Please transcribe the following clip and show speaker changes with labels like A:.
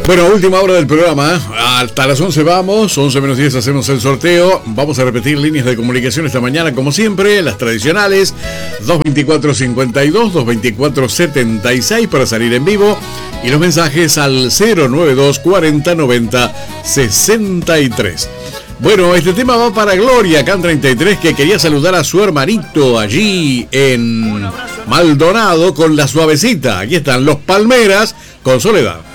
A: Bueno, última hora del programa, ¿eh? Hasta las 11 vamos, 11 menos 10 hacemos el sorteo. Vamos a repetir líneas de comunicación esta mañana, como siempre, las tradicionales, 224-52, 224-76 para salir en vivo, y los mensajes al 092 40 90 63. Bueno, este tema va para Gloria, CAN 33, que quería saludar a su hermanito allí en Maldonado con La Suavecita. Aquí están Los Palmeras con Soledad.